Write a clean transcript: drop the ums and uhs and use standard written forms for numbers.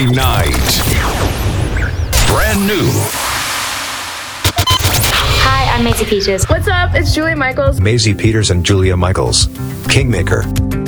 Friday night. Brand new. Hi, I'm Maisie Peters. What's up? It's Julia Michaels. Maisie Peters and Julia Michaels. Kingmaker.